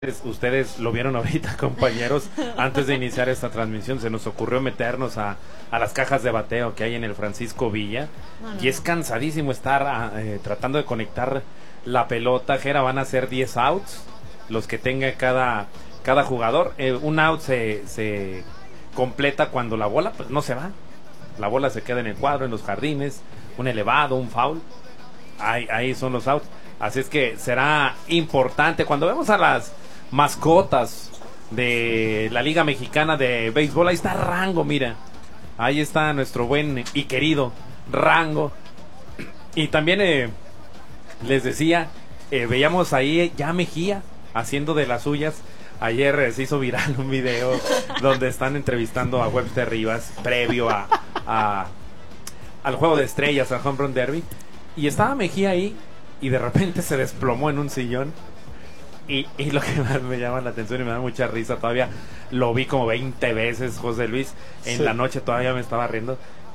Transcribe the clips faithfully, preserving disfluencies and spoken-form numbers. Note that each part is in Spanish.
Ustedes lo vieron ahorita, compañeros, antes de iniciar esta transmisión se nos ocurrió meternos a, a las cajas de bateo que hay en el Francisco Villa. No, no, y es cansadísimo estar eh, tratando de conectar la pelota. Jera, van a ser diez outs los que tenga cada, cada jugador. Eh, un out se, se completa cuando la bola pues no se va. La bola se queda en el cuadro, en los jardines, un elevado, un foul. Ahí, ahí son los outs. Así es que será importante cuando vemos a las mascotas de la Liga Mexicana de Béisbol. Ahí está Rango, mira. Ahí está nuestro buen y querido Rango. Y también eh, les decía, eh, veíamos ahí ya Mejía haciendo de las suyas. Ayer eh, se hizo viral un video donde están entrevistando a Webster Rivas previo a, a al Juego de Estrellas, al Home Run Derby. Y estaba Mejía ahí y de repente se desplomó en un sillón. Y, y lo que más me llama la atención y me da mucha risa, todavía lo vi como veinte veces, José Luis, en sí. La noche todavía me estaba riendo.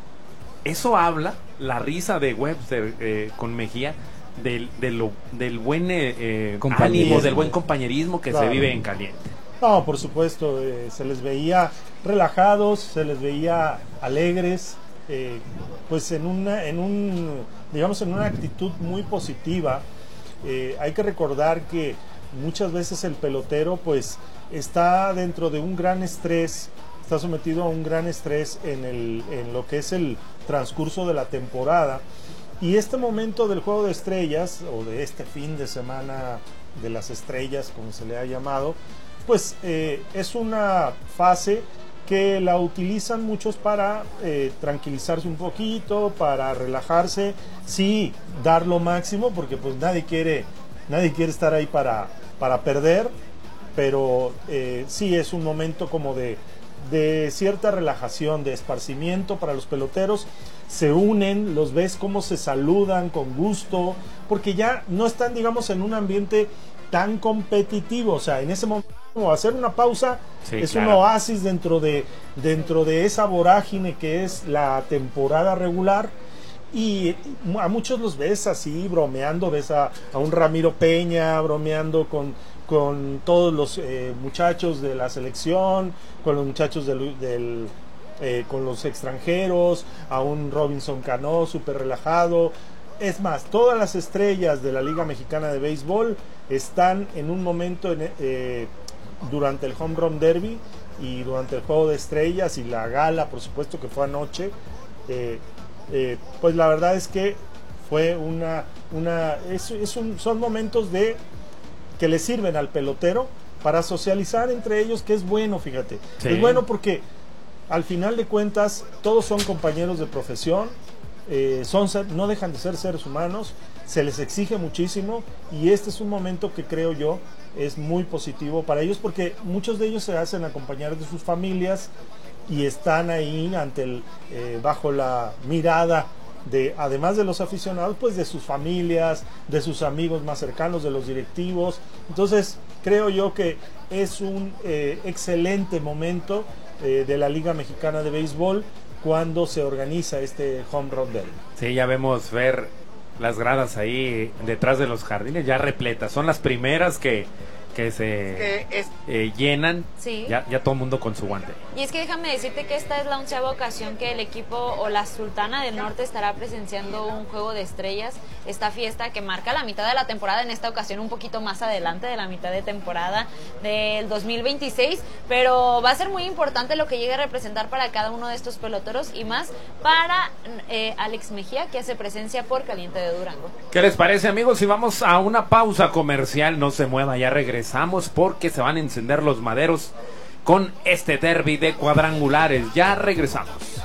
Eso habla, la risa de Webster eh, con Mejía, del, de lo, del buen eh, ánimo, del buen compañerismo que claro. se vive en caliente. No, por supuesto, eh, se les veía relajados, se les veía alegres, eh, pues en una, en un, digamos, en una actitud muy positiva. Eh, hay que recordar que muchas veces el pelotero pues está dentro de un gran estrés, está sometido a un gran estrés en, el, en lo que es el transcurso de la temporada, y este momento del Juego de Estrellas o de este fin de semana de las estrellas, como se le ha llamado, pues eh, es una fase que la utilizan muchos para eh, tranquilizarse un poquito, para relajarse, sí, dar lo máximo, porque pues nadie quiere, nadie quiere estar ahí para, para perder, pero eh, sí es un momento como de, de cierta relajación, de esparcimiento para los peloteros. Se unen, los ves cómo se saludan con gusto, porque ya no están, digamos, en un ambiente tan competitivo. O sea, en ese momento hacer una pausa sí, es claro. un oasis dentro de, dentro de esa vorágine que es la temporada regular. Y a muchos los ves así bromeando, ves a, a un Ramiro Peña bromeando con, con todos los eh, muchachos de la selección, con los muchachos del, del eh, con los extranjeros, a un Robinson Cano súper relajado. Es más, todas las estrellas de la Liga Mexicana de Béisbol están en un momento en, eh, durante el Home Run Derby y durante el Juego de Estrellas y la gala, por supuesto, que fue anoche. Eh, eh, pues la verdad es que fue una, una es, es un, son momentos de que le sirven al pelotero para socializar entre ellos, que es bueno, fíjate. Sí. Es bueno porque al final de cuentas todos son compañeros de profesión. Eh, son, no dejan de ser seres humanos, se les exige muchísimo, y este es un momento que creo yo es muy positivo para ellos, porque muchos de ellos se hacen acompañar de sus familias y están ahí ante el, eh, bajo la mirada de, además de los aficionados, pues de sus familias, de sus amigos más cercanos, de los directivos. Entonces creo yo que es un eh, excelente momento eh, de la Liga Mexicana de Béisbol cuando se organiza este Home Run Derby. Sí, ya vemos ver las gradas ahí detrás de los jardines ya repletas. Son las primeras que, que se eh, es... eh, llenan. Sí. Ya, ya todo el mundo con su guante. Y es que déjame decirte que esta es la onceava ocasión que el equipo o la Sultana del Norte estará presenciando un Juego de Estrellas. Esta fiesta que marca la mitad de la temporada, en esta ocasión un poquito más adelante de la mitad de temporada del dos mil veintiséis, pero va a ser muy importante lo que llegue a representar para cada uno de estos peloteros, y más para eh, Alex Mejía, que hace presencia por Caliente de Durango. ¿Qué les parece, amigos? Si vamos a una pausa comercial, no se mueva, ya regresamos porque se van a encender los maderos con este derbi de cuadrangulares. Ya regresamos.